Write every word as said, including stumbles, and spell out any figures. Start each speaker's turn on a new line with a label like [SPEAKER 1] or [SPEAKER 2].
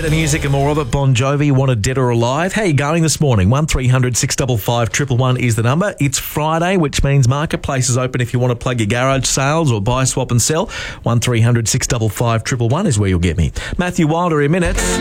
[SPEAKER 1] Better music and more of it. Bon Jovi, Wanted Dead or Alive. How are you going this morning? one three hundred six five five one one one is the number. It's Friday, which means Marketplace is open if you want to plug your garage sales or buy, swap and sell. one three hundred six five five one one one is where you'll get me. Matthew Wilder in minutes.